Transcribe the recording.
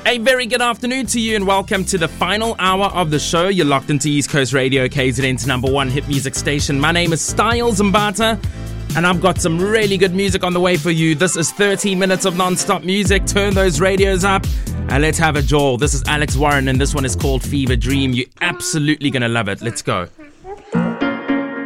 A very good afternoon to you and welcome to the final hour of the show. You're locked into East Coast Radio, KZN's number one hit music station. My name is Styles Mbata and I've got some really good music on the way for you. This is 30 minutes of non-stop music. Turn those radios up and let's have a jaw. This is Alex Warren and this one is called Fever Dream. You're absolutely going to love it. Let's go.